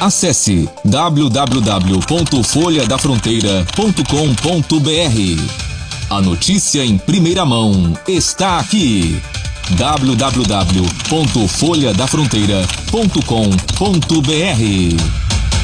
Acesse www.folhadafronteira.com.br. A notícia em primeira mão está aqui. www.folhadafronteira.com.br